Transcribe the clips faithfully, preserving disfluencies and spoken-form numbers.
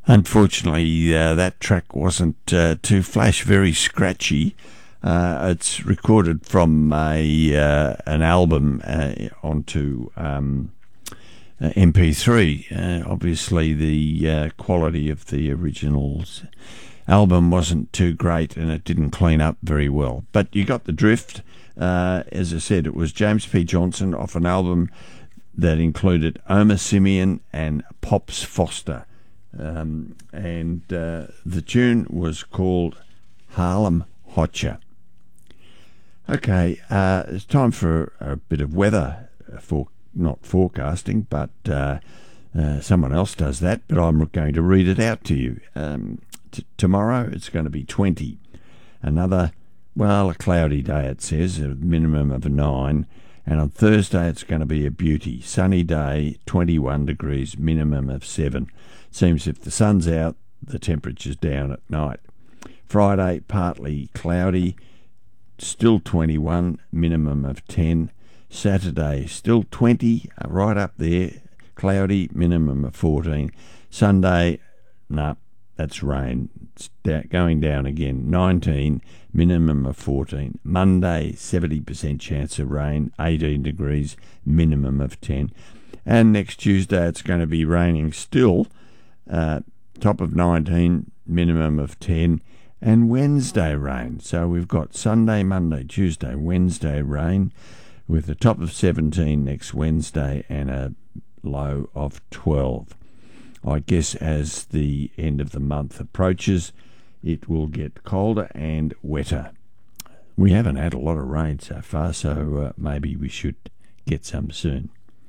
Unfortunately, uh, that track wasn't uh, too flash, very scratchy. Uh, it's recorded from a uh, an album uh, onto um, uh, M P three. Uh, obviously, the uh, quality of the originals album wasn't too great, and it didn't clean up very well. But you got the drift. Uh, as I said, it was James P. Johnson off an album that included Omer Simeon and Pops Foster. Um, and uh, the tune was called Harlem Hotcha. Okay, uh, it's time for a bit of weather, for not forecasting, but uh, uh, someone else does that, but I'm going to read it out to you. Um, t- tomorrow it's going to be twenty. Another, well, a cloudy day, it says, a minimum of a nine. And on Thursday it's going to be a beauty. Sunny day, twenty-one degrees, minimum of seven. Seems if the sun's out, the temperature's down at night. Friday, partly cloudy, still twenty-one, minimum of ten. Saturday, still twenty, right up there, cloudy, minimum of fourteen. Sunday, nah, that's rain. It's da- going down again, nineteen, minimum of fourteen. Monday, seventy percent chance of rain, eighteen degrees, minimum of ten. And next Tuesday, it's going to be raining still, uh, top of nineteen, minimum of ten. And Wednesday rain. So we've got Sunday, Monday, Tuesday, Wednesday rain with a top of seventeen next Wednesday and a low of twelve. I guess as the end of the month approaches, it will get colder and wetter. We haven't had a lot of rain so far, so uh, maybe we should get some soon.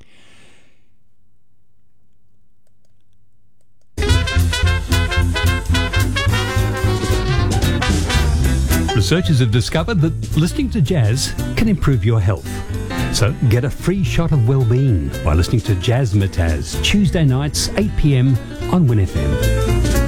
Researchers have discovered that listening to jazz can improve your health. So get a free shot of well-being by listening to Jazzmatazz, Tuesday nights, eight p.m. on Win F M.